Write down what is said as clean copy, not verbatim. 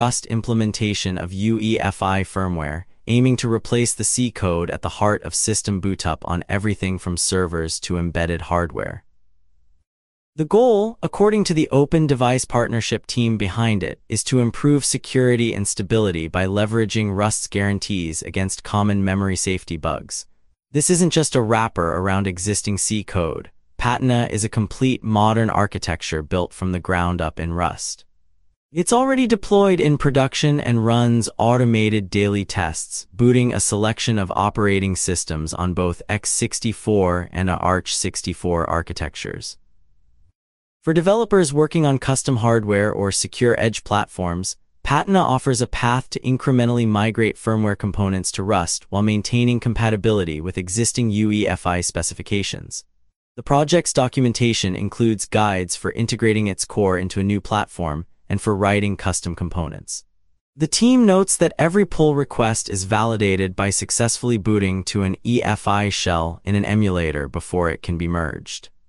Rust implementation of UEFI firmware, aiming to replace the C code at the heart of system bootup on everything from servers to embedded hardware. The goal, according to the Open Device Partnership team behind it, is to improve security and stability by leveraging Rust's guarantees against common memory safety bugs. This isn't just a wrapper around existing C code. Patina is a complete modern architecture built from the ground up in Rust. It's already deployed in production and runs automated daily tests, booting a selection of operating systems on both x64 and ARCH64 architectures. For developers working on custom hardware or secure edge platforms, Patina offers a path to incrementally migrate firmware components to Rust while maintaining compatibility with existing UEFI specifications. The project's documentation includes guides for integrating its core into a new platform and for writing custom components. The team notes that every pull request is validated by successfully booting to an EFI shell in an emulator before it can be merged.